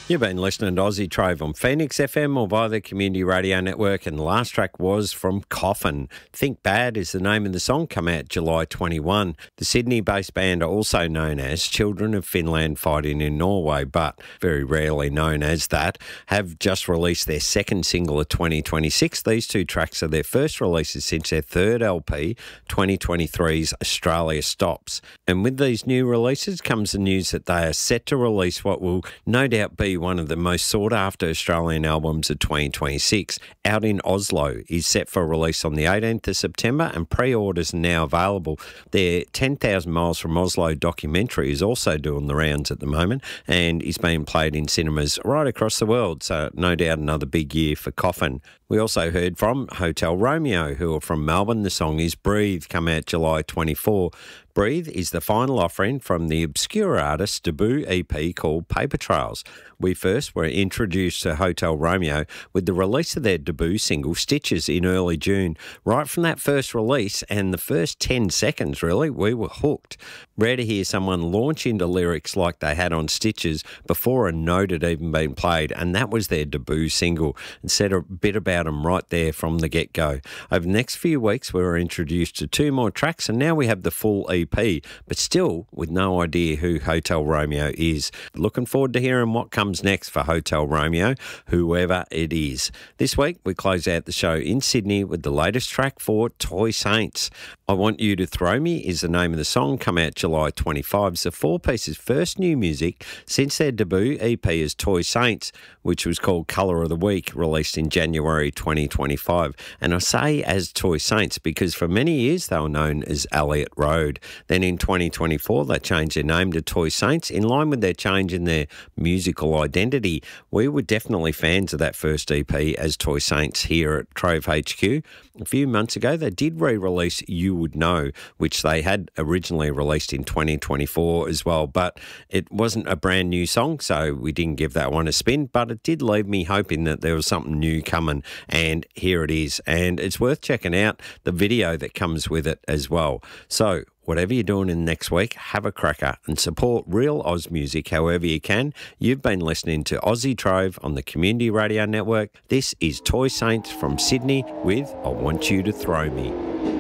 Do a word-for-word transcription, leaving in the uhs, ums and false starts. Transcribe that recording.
You've been listening to Aussie Trove on Phoenix F M or via the Community Radio Network, and the last track was from Coffin. Think Bad is the name of the song, come out July twenty-first. The Sydney-based band are also known as Children of Finland Fighting in Norway, but very rarely known as that, have just released their second single of twenty twenty-six. These two tracks are their first releases since their third L P, twenty twenty-three's Australia Stops. And with these new releases comes the news that they are set to release what will no doubt be one of the most sought-after Australian albums of twenty twenty-six. Out in Oslo is set for release on the eighteenth of September, and pre-orders are now available. Their ten thousand Miles from Oslo documentary is also doing the rounds at the moment and is being played in cinemas right across the world, so no doubt another big year for Coffin. We also heard from Hotel Romeo, who are from Melbourne. The song is Breathe, come out July twenty-fourth. Breathe is the final offering from the obscure artist's debut E P called Paper Trails. We first were introduced to Hotel Romeo with the release of their debut single Stitches in early June. Right from that first release and the first ten seconds really, we were hooked. Rare to hear someone launch into lyrics like they had on Stitches before a note had even been played, and that was their debut single, and said a bit about them right there from the get-go. Over the next few weeks we were introduced to two more tracks, and now we have the full E P, but still with no idea who Hotel Romeo is. Looking forward to hearing what comes next for Hotel Romeo, whoever it is. This week we close out the show in Sydney with the latest track for Toy Saints. I Want You to Throw Me is the name of the song, come out July twenty-fifth. It's the Four Pieces' first new music since their debut E P as Toy Saints, which was called Colour of the Week, released in January twenty twenty-five. And I say as Toy Saints because for many years they were known as Elliott Road. Then in twenty twenty-four they changed their name to Toy Saints in line with their change in their musical identity. We were definitely fans of that first E P as Toy Saints here at Trove H Q. A few months ago they did re-release You Would Know, which they had originally released in twenty twenty-four as well, but it wasn't a brand new song, so we didn't give that one a spin, but it did leave me hoping that there was something new coming, and here it is. And it's worth checking out the video that comes with it as well. So whatever you're doing in the next week, have a cracker and support real Oz music however you can. You've been listening to Aussie Trove on the Community Radio Network. This is Toy Saints from Sydney with I Want You to Throw Me.